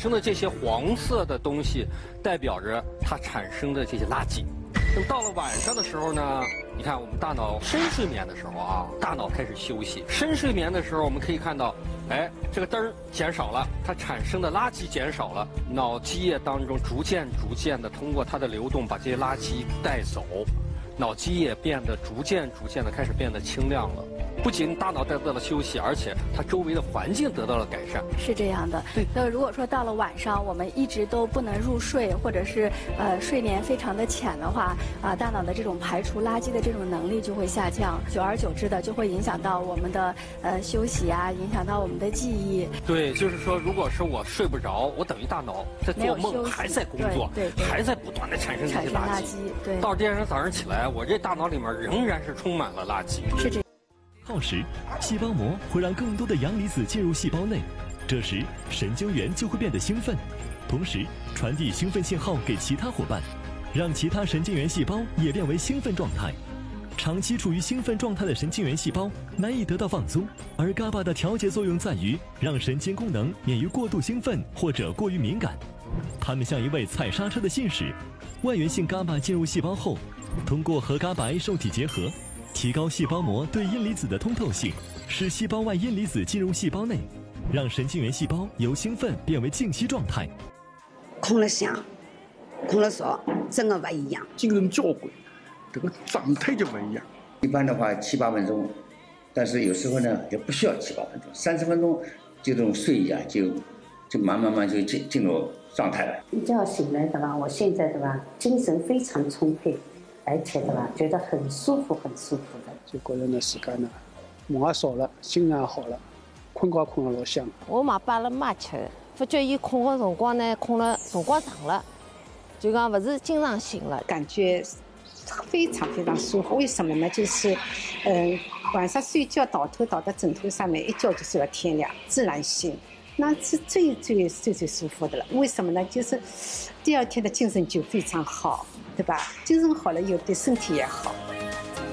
生的这些黄色的东西，代表着它产生的这些垃圾。那么到了晚上的时候呢，你看我们大脑深睡眠的时候啊，大脑开始休息。深睡眠的时候，我们可以看到，哎，这个灯儿减少了，它产生的垃圾减少了，脑基液当中逐渐的通过它的流动把这些垃圾带走，脑基液变得逐渐的开始变得清亮了。不仅大脑得到了休息，而且它周围的环境得到了改善。 是这样的。那如果说到了晚上，我们一直都不能入睡，或者是睡眠非常的浅的话，大脑的这种排除垃圾的这种能力就会下降，久而久之的就会影响到我们的休息啊，影响到我们的记忆。 对，就是说，如果是我睡不着，我等于大脑在做梦，还在工作， 对， 还在不断的产生这些垃圾。 对， 到第二天早上起来，我这大脑里面仍然是充满了垃圾。 是这。 耗时，细胞膜会让更多的阳离子进入细胞内，这时神经元就会变得兴奋，同时传递兴奋信号给其他伙伴，让其他神经元细胞也变为兴奋状态。长期处于兴奋状态的神经元细胞难以得到放松，而 GABA 的调节作用在于让神经功能免于过度兴奋或者过于敏感。它们像一位踩刹车的信使，外源性 GABA 进入细胞后，通过核苷白受体结合，提高细胞膜对阴离子的通透性，使细胞外阴离子进入细胞内，让神经元细胞由兴奋变为静息状态。 困了香，困了少，真的不一样， 精神交关，这个状态就不一样。 一般的话7、8分钟，但是有时候呢也不需要7、8分钟，30分钟就这种睡意啊，就慢慢就进入状态了。 一觉醒来对吧？我现在对吧，精神非常充沛。而且对吧，觉得很舒服的。 就觉得那时间呢，梦也少了，心情也好了，困觉困得老香。 我嘛摆了蛮吃的，发觉伊困的辰光呢，困了辰光长了，就讲不是经常醒了， 感觉非常舒服。为什么呢？就是晚上睡觉倒头倒到枕头上面，一觉就睡到天亮，自然醒。那是最舒服的了。为什么呢？就是第二天的精神就非常好，对吧？精神好了以后对身体也好。